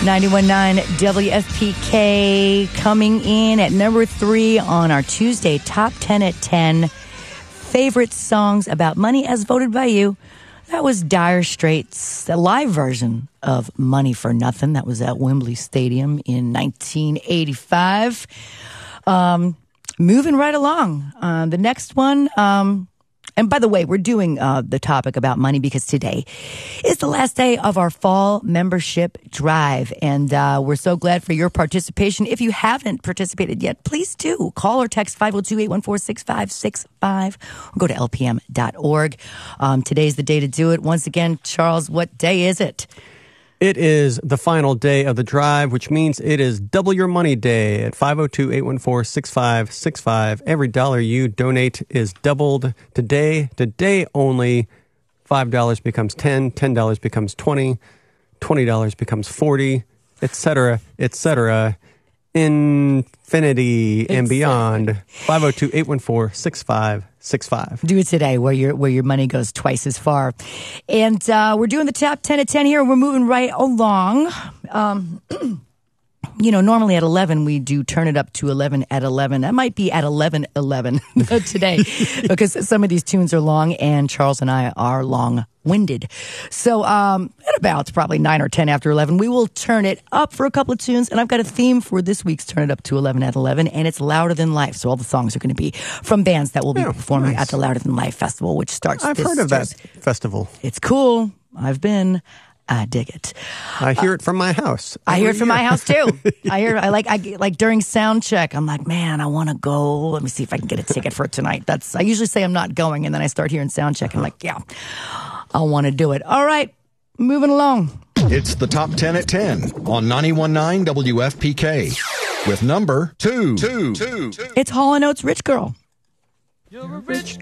91.9 WFPK coming in at number 3 on our Tuesday Top 10 at 10. Favorite songs about money as voted by you. That was Dire Straits, the live version of Money for Nothing. That was at Wembley Stadium in 1985. Moving right along. The next one, and by the way, we're doing the topic about money because today is the last day of our fall membership drive. And we're so glad for your participation. If you haven't participated yet, please do. Call or text 502-814-6565 or go to lpm.org. Today's the day to do it. Once again, Charles, what day is it? It is the final day of the drive, which means it is Double Your Money Day at 502-814-6565. Every dollar you donate is doubled. Today only, $5 becomes $10, $10 becomes $20, $20 becomes $40, etc., etc., infinity and beyond. 502-814-6565. Do it today where your money goes twice as far. And we're doing the top 10 at 10 here. We're moving right along. Normally at 11, we do turn it up to 11 at 11. That might be at 11:11 today because some of these tunes are long and Charles and I are long-winded. So at about probably 9 or 10 after 11, we will turn it up for a couple of tunes. And I've got a theme for this week's Turn It Up to 11 at 11, and it's Louder Than Life. So all the songs are going to be from bands that will be performing at the Louder Than Life Festival, which starts I've heard of that festival. It's cool. I've been. I dig it. I hear it from my house. I hear it from my house too. I like during sound check, I'm like, man, I want to go. Let me see if I can get a ticket for tonight. I usually say I'm not going, and then I start hearing sound check. I'm like, yeah, I want to do it. All right, moving along. It's the Top 10 at 10 on 91.9 WFPK with number 2. It's Hall & Oates' Rich Girl. You're a rich